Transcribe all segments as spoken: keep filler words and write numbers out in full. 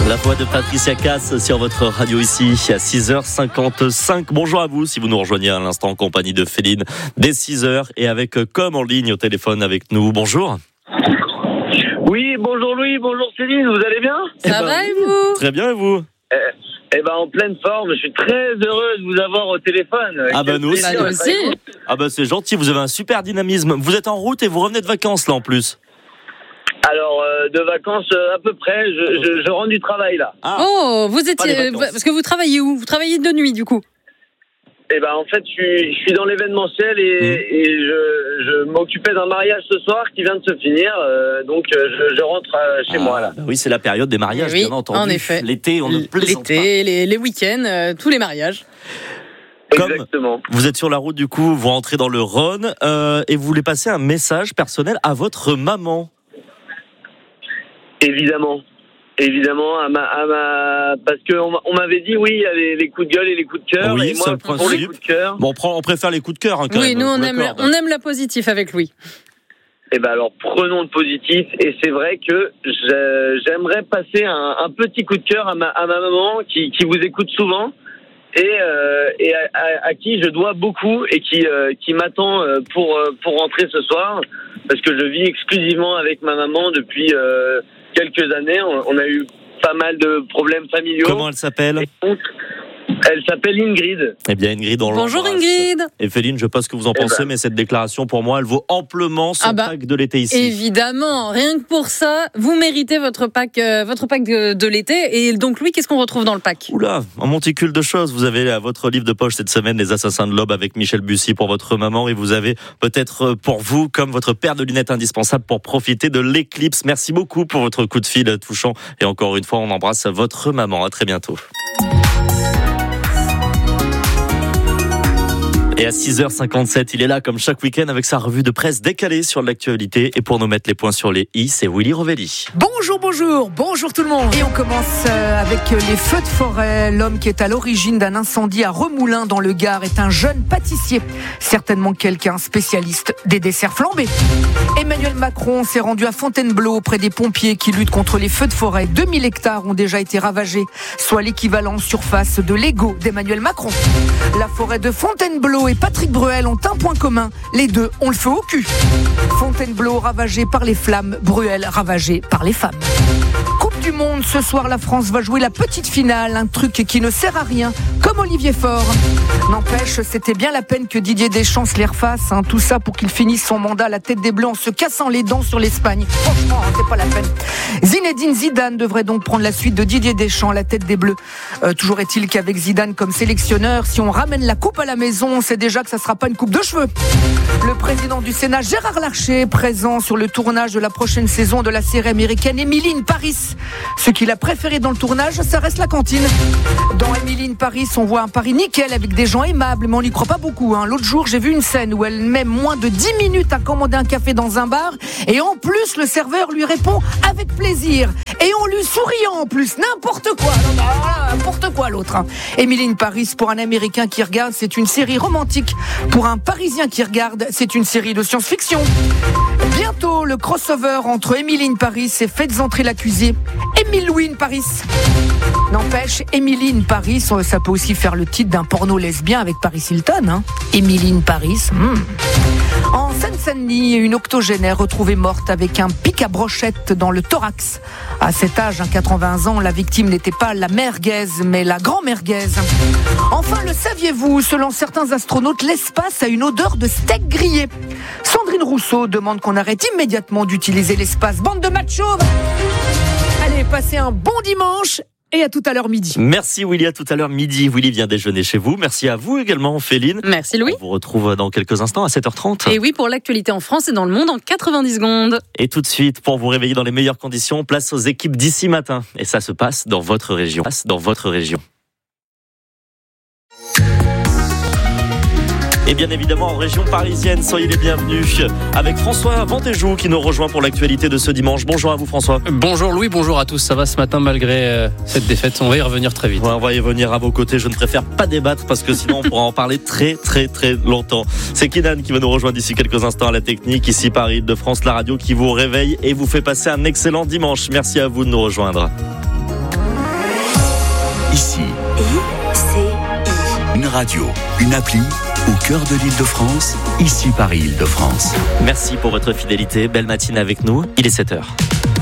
La voix de Patricia Cass sur votre radio ici à six heures cinquante-cinq. Bonjour à vous si vous nous rejoignez à l'instant en compagnie de Féline dès six heures et avec Com en ligne au téléphone avec nous. Bonjour. Oui, bonjour Louis, bonjour Céline, vous allez bien ? Ça eh ben, va et vous ? Très bien et vous ? Eh, eh ben en pleine forme, je suis très heureux de vous avoir au téléphone. Ah ben nous aussi. Bah, aussi. Ah ben c'est gentil, vous avez un super dynamisme. Vous êtes en route et vous revenez de vacances là en plus. Alors, euh, de vacances euh, à peu près, je, je, je rentre du travail là. Ah. Oh, vous étiez... Parce que vous travaillez où ? Vous travaillez de nuit du coup ? Eh ben en fait, je suis, je suis dans l'événementiel et, mmh. et je, je m'occupais d'un mariage ce soir qui vient de se finir, euh, donc je, je rentre chez ah, moi là. Bah oui, c'est la période des mariages, oui, bien entendu. En effet. L'été, on ne plaisante L'été, pas. Les, les week-ends, euh, tous les mariages. Comme Exactement. Vous êtes sur la route du coup, vous rentrez dans le Rhône euh, et vous voulez passer un message personnel à votre maman. Évidemment. Évidemment, à ma, à ma... parce qu'on on m'avait dit, oui, il y a les, les coups de gueule et les coups de cœur. Oui, et moi, pour les coups de cœur. Bon, on, prend, on préfère les coups de cœur, hein, quand oui, même. Oui, nous, on aime, on aime la positif avec Louis. Eh ben alors, prenons le positif. Et c'est vrai que j'aimerais passer un, un petit coup de cœur à ma, à ma maman qui, qui vous écoute souvent et, euh, et à, à, à qui je dois beaucoup et qui, euh, qui m'attend pour, pour rentrer ce soir. Parce que je vis exclusivement avec ma maman depuis... Euh, quelques années, on a eu pas mal de problèmes familiaux. Comment elle s'appelle ? Elle s'appelle Ingrid. Eh bien Ingrid, on Bonjour l'embrasse. Ingrid. Et Féline, je ne sais pas ce que vous en eh pensez, ben. mais cette déclaration pour moi, elle vaut amplement son ah bah, pack de l'été ici. Évidemment, rien que pour ça, vous méritez votre pack, euh, votre pack de, de l'été. Et donc Louis, qu'est-ce qu'on retrouve dans le pack ? Oula, un monticule de choses. Vous avez à votre livre de poche cette semaine Les Assassins de l'Aube avec Michel Bussy pour votre maman, et vous avez peut-être pour vous comme votre paire de lunettes indispensable pour profiter de l'éclipse. Merci beaucoup pour votre coup de fil touchant et encore une fois, on embrasse votre maman. À très bientôt. Et à six heures cinquante-sept, il est là comme chaque week-end avec sa revue de presse décalée sur l'actualité. Et pour nous mettre les points sur les i, c'est Willy Rovelli. Bonjour, bonjour, bonjour tout le monde. Et on commence avec les feux de forêt. L'homme qui est à l'origine d'un incendie à Remoulins dans le Gard est un jeune pâtissier. Certainement quelqu'un spécialiste des desserts flambés. Emmanuel Macron s'est rendu à Fontainebleau auprès des pompiers qui luttent contre les feux de forêt. deux mille hectares ont déjà été ravagés, soit l'équivalent surface de l'ego d'Emmanuel Macron. La forêt de Fontainebleau et Patrick Bruel ont un point commun. Les deux ont le feu au cul. Fontainebleau ravagé par les flammes, Bruel ravagé par les femmes. Coupe du Monde, ce soir la France va jouer la petite finale, un truc qui ne sert à rien, comme Olivier Faure. N'empêche, c'était bien la peine que Didier Deschamps se les refasse, hein, tout ça pour qu'il finisse son mandat à la tête des Bleus en se cassant les dents sur l'Espagne. Franchement, hein, c'est pas la peine. Zinedine Zidane devrait donc prendre la suite de Didier Deschamps à la tête des Bleus. Euh, toujours est-il qu'avec Zidane comme sélectionneur, si on ramène la coupe à la maison, on sait déjà que ça sera pas une coupe de cheveux. Le président du Sénat, Gérard Larcher, présent sur le tournage de la prochaine saison de la série américaine Emily in Paris. Ce qu'il a préféré dans le tournage, ça reste la cantine. Dans Emily in Paris, on voit un Paris nickel avec des gens aimables, mais on n'y croit pas beaucoup. Hein. L'autre jour, j'ai vu une scène où elle met moins de dix minutes à commander un café dans un bar, et en plus, le serveur lui répond avec plaisir. Et on lui sourit en plus, n'importe quoi. Non, non, non, n'importe quoi l'autre. Hein. Emily in Paris, pour un Américain qui regarde, c'est une série romantique. Pour un Parisien qui regarde, c'est une série de science-fiction. Bientôt, le crossover entre Emily in Paris et Faites entrer l'accusé. Émile Louis in Paris. N'empêche, Emily in Paris, ça peut aussi faire le titre d'un porno lesbien avec Paris Hilton. Hein. Emily in Paris. Hmm. En Seine-Saint-Denis, une octogénaire retrouvée morte avec un pic à brochette dans le thorax. À cet âge, à quatre-vingts ans, la victime n'était pas la merguez, mais la grand-merguez. Enfin, le saviez-vous, selon certains astronautes, l'espace a une odeur de steak grillé. Sandrine Rousseau demande qu'on arrête immédiatement d'utiliser l'espace. Bande de machos! Allez, passez un bon dimanche et à tout à l'heure midi. Merci Willy, à tout à l'heure midi. Willy vient déjeuner chez vous. Merci à vous également, Féline. Merci Louis. On vous retrouve dans quelques instants à sept heures trente. Et oui, pour l'actualité en France et dans le monde en quatre-vingt-dix secondes. Et tout de suite, pour vous réveiller dans les meilleures conditions, place aux équipes d'ici matin. Et ça se passe dans votre région. Passe dans votre région. Et bien évidemment en région parisienne, soyez les bienvenus avec François Ventéjou qui nous rejoint pour l'actualité de ce dimanche. Bonjour à vous François. Bonjour Louis, bonjour à tous. Ça va ce matin malgré euh, cette défaite, on va y revenir très vite. Ouais, on va y revenir à vos côtés, je ne préfère pas débattre parce que sinon on pourra en parler très très très longtemps. C'est Kinan qui va nous rejoindre d'ici quelques instants à la technique, ici par Île-de-France, la radio qui vous réveille et vous fait passer un excellent dimanche. Merci à vous de nous rejoindre. ici. I C I. Une radio, une appli au cœur de l'Île-de-France, ici Paris Île-de-France. Merci pour votre fidélité. Belle matinée avec nous. Il est sept heures.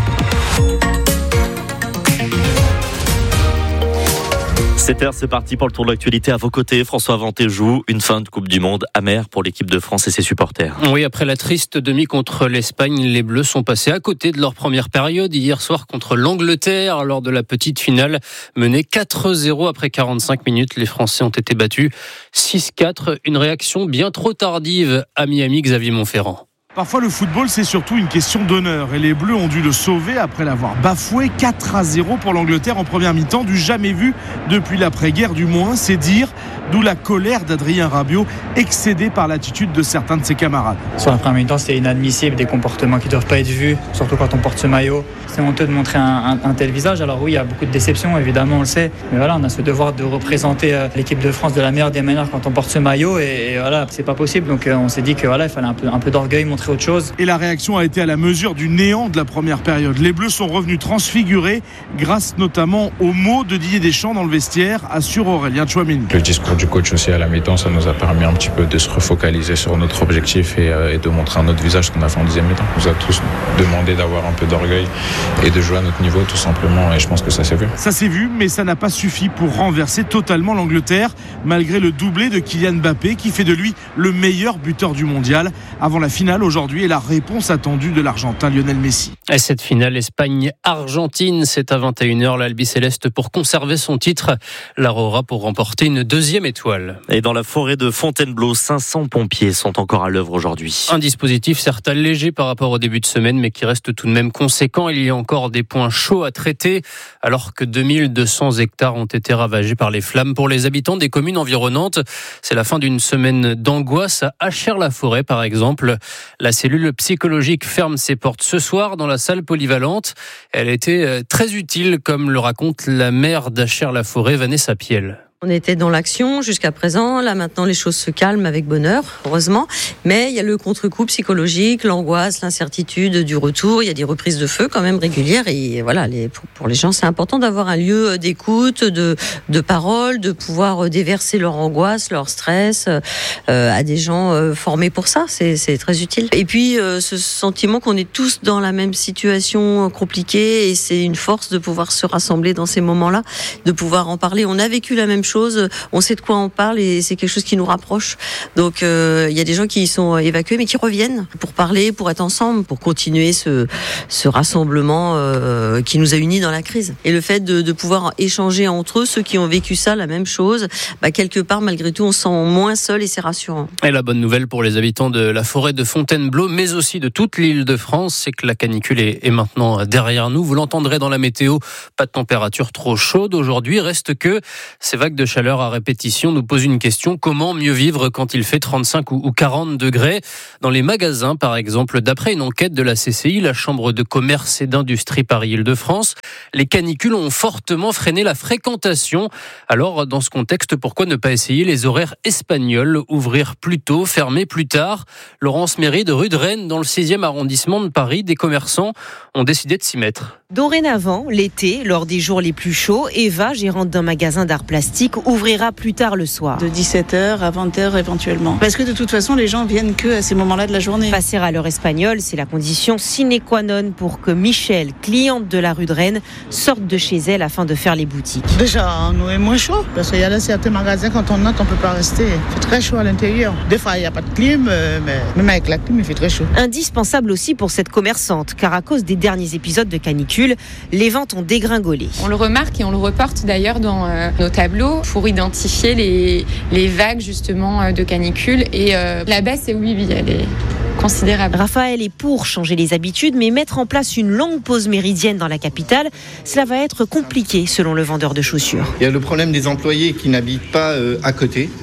sept heures, c'est parti pour le tour de l'actualité. À vos côtés, François Ventéjou, une fin de Coupe du Monde amère pour l'équipe de France et ses supporters. Oui, après la triste demi contre l'Espagne, les Bleus sont passés à côté de leur première période hier soir contre l'Angleterre lors de la petite finale. Menés quatre zéro après quarante-cinq minutes, les Français ont été battus six quatre. Une réaction bien trop tardive à Miami, Xavier Montferrand. Parfois, le football, c'est surtout une question d'honneur. Et les Bleus ont dû le sauver après l'avoir bafoué. quatre à zéro pour l'Angleterre en première mi-temps. Du jamais vu depuis l'après-guerre, du moins. C'est dire, d'où la colère d'Adrien Rabiot, excédé par l'attitude de certains de ses camarades. Sur la première mi-temps, c'est inadmissible. Des comportements qui ne doivent pas être vus, surtout quand on porte ce maillot. C'est honteux de montrer un, un, un tel visage. Alors oui, il y a beaucoup de déceptions, évidemment, on le sait. Mais voilà, on a ce devoir de représenter euh, l'équipe de France de la meilleure des manières quand on porte ce maillot. Et, et voilà, c'est pas possible. Donc euh, on s'est dit que voilà, il fallait un peu, un peu d'orgueil, montrer autre chose. Et la réaction a été à la mesure du néant de la première période. Les Bleus sont revenus transfigurés grâce notamment aux mots de Didier Deschamps dans le vestiaire, assure Aurélien Tchouameni. Le discours du coach aussi à la mi-temps, ça nous a permis un petit peu de se refocaliser sur notre objectif et, euh, et de montrer un autre visage qu'on a fait en deuxième mi-temps. On nous a tous demandé d'avoir un peu d'orgueil et de jouer à notre niveau tout simplement, et je pense que ça s'est vu. Ça s'est vu, mais ça n'a pas suffi pour renverser totalement l'Angleterre, malgré le doublé de Kylian Mbappé qui fait de lui le meilleur buteur du mondial avant la finale aujourd'hui et la réponse attendue de l'Argentin Lionel Messi. Et cette finale Espagne-Argentine, c'est à vingt et une heures, l'Albi Céleste pour conserver son titre, l'Aurora pour remporter une deuxième étoile. Et dans la forêt de Fontainebleau, cinq cents pompiers sont encore à l'œuvre aujourd'hui. Un dispositif certes allégé par rapport au début de semaine, mais qui reste tout de même conséquent. Il y a encore des points chauds à traiter, alors que deux mille deux cents hectares ont été ravagés par les flammes. Pour les habitants des communes environnantes, c'est la fin d'une semaine d'angoisse à Achères-la-Forêt, par exemple. La cellule psychologique ferme ses portes ce soir dans la salle polyvalente. Elle était très utile, comme le raconte la maire d'Achères-la-Forêt, Vanessa Piel. On était dans l'action jusqu'à présent. Là, maintenant, les choses se calment avec bonheur, heureusement. Mais il y a le contre-coup psychologique, l'angoisse, l'incertitude du retour. Il y a des reprises de feu quand même régulières. Et voilà, les, pour, pour les gens, c'est important d'avoir un lieu d'écoute, de, de parole, de pouvoir déverser leur angoisse, leur stress euh, à des gens euh, formés pour ça. C'est, c'est très utile. Et puis, euh, ce sentiment qu'on est tous dans la même situation compliquée. Et c'est une force de pouvoir se rassembler dans ces moments-là, de pouvoir en parler. On a vécu la même chose, on sait de quoi on parle et c'est quelque chose qui nous rapproche. Donc il euh, y a des gens qui sont évacués mais qui reviennent pour parler, pour être ensemble, pour continuer ce, ce rassemblement euh, qui nous a unis dans la crise. Et le fait de, de pouvoir échanger entre eux, ceux qui ont vécu ça, la même chose, bah, quelque part malgré tout on se sent moins seul et c'est rassurant. Et la bonne nouvelle pour les habitants de la forêt de Fontainebleau mais aussi de toute l'île de France, c'est que la canicule est, est maintenant derrière nous. Vous l'entendrez dans la météo, pas de température trop chaude aujourd'hui, reste que ces vagues de chaleur à répétition nous pose une question: comment mieux vivre quand il fait trente-cinq ou quarante degrés dans les magasins, par exemple? D'après une enquête de la C C I, la Chambre de commerce et d'industrie Paris-Île-de-France, les canicules ont fortement freiné la fréquentation. Alors, dans ce contexte, pourquoi ne pas essayer les horaires espagnols? Ouvrir plus tôt, fermer plus tard. Laurence Méry de rue de Rennes, dans le sixième arrondissement de Paris, des commerçants ont décidé de s'y mettre. Dorénavant, l'été, lors des jours les plus chauds, Eva, gérante d'un magasin d'art plastique, ouvrira plus tard le soir. De dix-sept heures à vingt heures éventuellement. Parce que de toute façon, les gens viennent que à ces moments-là de la journée. Passer à l'heure espagnole, c'est la condition sine qua non pour que Michel, cliente de la rue de Rennes, sorte de chez elle afin de faire les boutiques. Déjà, on est moins chaud. Parce qu'il y a certains magasins, quand on entre, on ne peut pas rester. Il fait très chaud à l'intérieur. Des fois, il n'y a pas de clim, mais même avec la clim, il fait très chaud. Indispensable aussi pour cette commerçante, car à cause des derniers épisodes de canicule, les ventes ont dégringolé. On le remarque et on le reporte d'ailleurs dans euh, nos tableaux pour identifier les, les vagues justement de canicule. Et euh, la baisse est oui, oui, elle est considérable. Raphaël est pour changer les habitudes, mais mettre en place une longue pause méridienne dans la capitale, cela va être compliqué selon le vendeur de chaussures. Il y a le problème des employés qui n'habitent pas euh, à côté.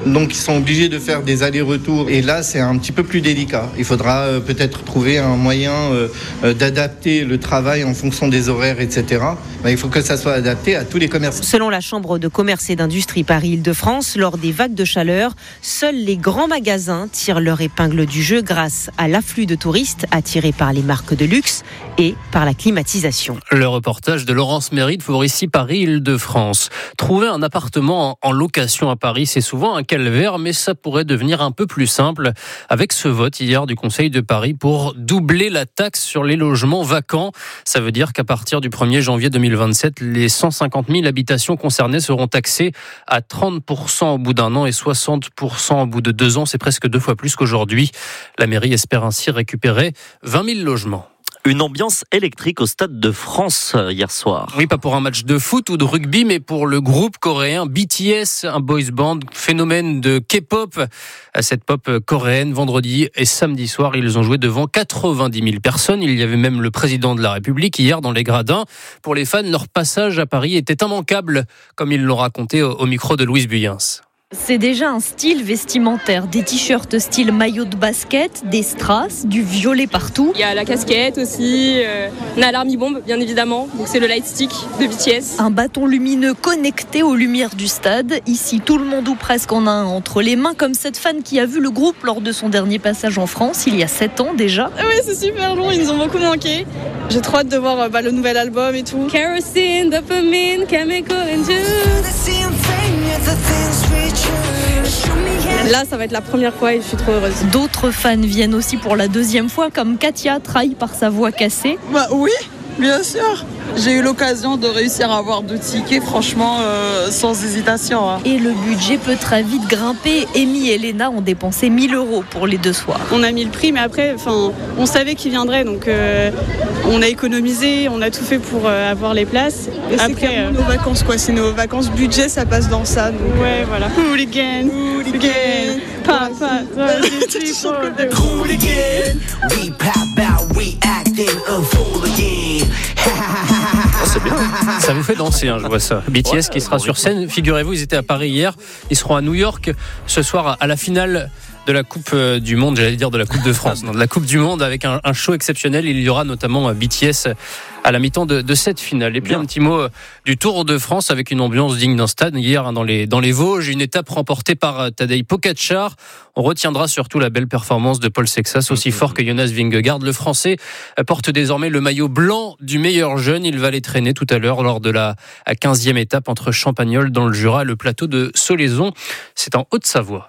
donc ils sont obligés de faire des allers-retours. Et là, c'est un petit peu plus délicat. Il faudra euh, peut-être trouver un moyen euh, euh, d'adapter le travail en fonction des horaires, et cetera. Ben, il faut que ça soit adapté à tous les commerces. Selon la Chambre de commerce et d'industrie Paris-Île-de-France, lors des vagues de chaleur, seuls les grands magasins tirent leur épingle du jeu grâce à l'afflux de touristes attirés par les marques de luxe et par la climatisation. Le reportage de Laurence Méride pour ici Paris-Île-de-France. Trouver un appartement en location à Paris, c'est souvent un calvaire, mais ça pourrait devenir un peu plus simple avec ce vote hier du Conseil de Paris pour doubler la taxe sur les logements vacants. Ça veut dire qu'à partir du premier janvier deux mille vingt-sept, les cent cinquante mille habitations concernées seront taxées à trente pour cent au bout d'un an et soixante pour cent au bout de deux ans. C'est presque deux fois plus qu'aujourd'hui. La mairie espère ainsi récupérer vingt mille logements. Une ambiance électrique au Stade de France hier soir. Oui, pas pour un match de foot ou de rugby, mais pour le groupe coréen B T S, un boys band, phénomène de K-pop. Cette pop coréenne, vendredi et samedi soir, ils ont joué devant quatre-vingt-dix mille personnes. Il y avait même le président de la République hier dans les gradins. Pour les fans, leur passage à Paris était immanquable, comme ils l'ont raconté au micro de Louise Buyens. C'est déjà un style vestimentaire, des t-shirts style maillot de basket, des strass, du violet partout. Il y a la casquette aussi, euh, on a l'army bomb bien évidemment, donc c'est le light stick de B T S. Un bâton lumineux connecté aux lumières du stade. Ici, tout le monde ou presque en a un entre les mains, comme cette fan qui a vu le groupe lors de son dernier passage en France, il y a sept ans déjà. Oui, c'est super long, ils nous ont beaucoup manqué. J'ai trop hâte de voir bah, le nouvel album et tout. Kerosene, dopamine, chemical and juice. Là, ça va être la première fois et je suis trop heureuse. D'autres fans viennent aussi pour la deuxième fois, comme Katia, trahie par sa voix cassée. Bah oui, bien sûr. J'ai eu l'occasion de réussir à avoir deux tickets, franchement, euh, sans hésitation. Hein. Et le budget peut très vite grimper. Amy et Léna ont dépensé mille euros pour les deux soirs. On a mis le prix, mais après, on savait qu'ils viendraient, donc euh, on a économisé, on a tout fait pour euh, avoir les places. Et après, c'est euh... nos vacances, quoi. C'est nos vacances budget, ça passe dans ça. Donc, ouais, euh... voilà. Hooligan, hooligan, pa, pa, hooligan, we pop out, we acting a fool again. Oh, c'est bien. Ça vous fait danser, hein, je vois ça. B T S qui sera sur scène. Figurez-vous, ils étaient à Paris hier. Ils seront à New York ce soir à la finale de la Coupe du Monde, j'allais dire de la Coupe de France, non, de la Coupe du Monde avec un, un show exceptionnel. Il y aura notamment B T S à la mi-temps de, de cette finale. Et puis bien. Un petit mot du Tour de France avec une ambiance digne d'un stade. Hier, dans les, dans les Vosges, une étape remportée par Tadej Pogačar. On retiendra surtout la belle performance de Paul Sexas, aussi fort que Jonas Vingegaard. Le Français porte désormais le maillot blanc du meilleur jeune. Il va les traîner tout à l'heure lors de la quinzième étape entre Champagnole dans le Jura et le plateau de Solaison. C'est en Haute-Savoie.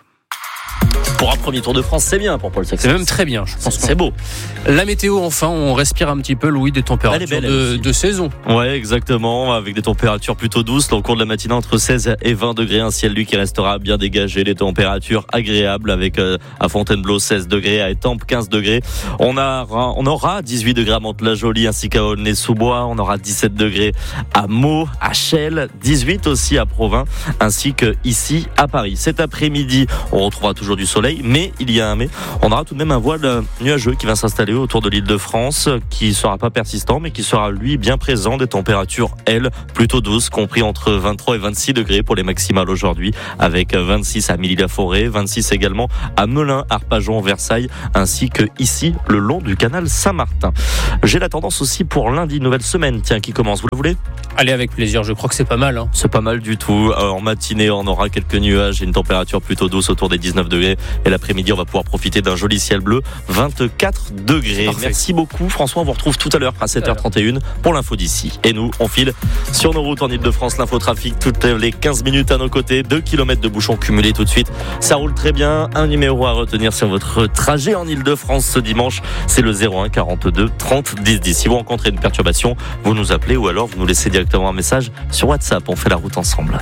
Pour un premier Tour de France, c'est bien pour Paul Sexas. C'est même très bien, je pense. C'est beau. La météo, enfin, on respire un petit peu, Louis, des températures belle, de, de saison. Ouais, exactement, avec des températures plutôt douces. Au cours de la matinée, entre seize et vingt degrés, un ciel, lui, qui restera bien dégagé. Les températures agréables avec euh, à Fontainebleau seize degrés, à Étampes quinze degrés. On, a, on aura dix-huit degrés à Mantes-la-Jolie ainsi qu'à Aulnay-sous-Bois. On aura dix-sept degrés à Meaux, à Chelles, dix-huit aussi à Provins, ainsi que ici à Paris. Cet après-midi, on retrouvera toujours du soleil. Mais il y a un mais. On aura tout de même un voile nuageux qui va s'installer autour de l'Île-de-France, qui sera pas persistant, mais qui sera lui bien présent. Des températures, elles, plutôt douces, compris entre vingt-trois et vingt-six degrés pour les maximales aujourd'hui, avec vingt-six à Milly-la-Forêt, vingt-six également à Melun, Arpajon, Versailles, ainsi que ici, le long du canal Saint-Martin. J'ai la tendance aussi pour lundi, nouvelle semaine, tiens, qui commence. Vous la voulez ? Allez, avec plaisir. Je crois que c'est pas mal. Hein. C'est pas mal du tout. En matinée, on aura quelques nuages et une température plutôt douce autour des dix-neuf degrés. Et l'après-midi, on va pouvoir profiter d'un joli ciel bleu, vingt-quatre degrés. Parfait. Merci beaucoup, François. On vous retrouve tout à l'heure à sept heures trente et une pour l'info d'ici. Et nous, on file sur nos routes en Ile-de-France. L'infotrafic, toutes les quinze minutes à nos côtés. deux kilomètres de bouchons cumulés tout de suite. Ça roule très bien. Un numéro à retenir sur votre trajet en Ile-de-France ce dimanche. C'est le zéro un quarante-deux trente dix dix. Si vous rencontrez une perturbation, vous nous appelez ou alors vous nous laissez directement un message sur WhatsApp. On fait la route ensemble.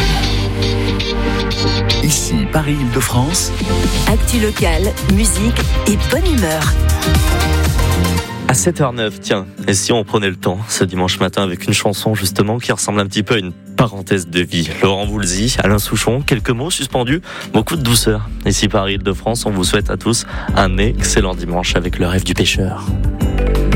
Ici, Paris-Île-de-France. Actu locale, musique et bonne humeur. À sept heures neuf, tiens, et si on prenait le temps ce dimanche matin avec une chanson justement qui ressemble un petit peu à une parenthèse de vie. Laurent Voulzy, Alain Souchon, quelques mots suspendus, beaucoup de douceur. Ici Paris-Île-de-France, on vous souhaite à tous un excellent dimanche avec le rêve du pêcheur.